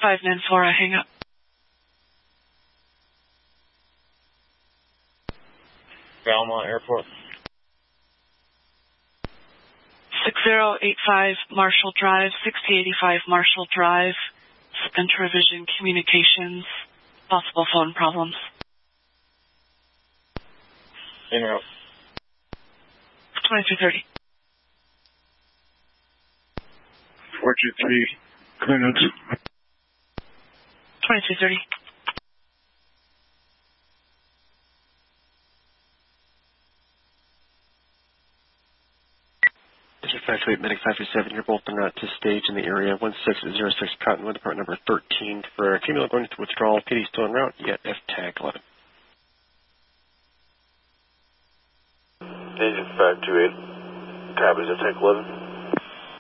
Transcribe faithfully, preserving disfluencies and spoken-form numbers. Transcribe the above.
five nine four, I hang up. Belmont Airport. six zero eight five Marshall Drive, sixty eighty-five Marshall Drive, Intravision Communications, possible phone problems. En route. twenty-three thirty. four two three, clearance. twenty-three thirty. five two eight, Medic five two seven, you're both en route to stage in the area, one six zero six Cottonwood, department number thirteen. For Cumula going to withdrawal, P D still en route, yet F tag eleven. Agent five two eight, copies F tag eleven.